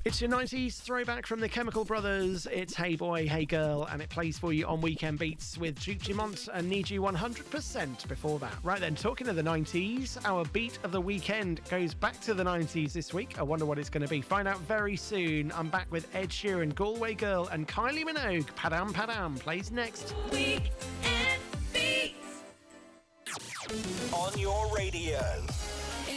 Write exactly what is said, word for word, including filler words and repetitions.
It's your nineties throwback from the Chemical Brothers. It's Hey Boy, Hey Girl, and it plays for you on Weekend Beats with Duke Dumont and Need You one hundred percent before that. Right then, talking of the nineties, our beat of the weekend goes back to the nineties this week. I wonder what it's going to be. Find out very soon. I'm back with Ed Sheeran, Galway Girl, and Kylie Minogue. Padam Padam plays next. Weekend Beats on your radio.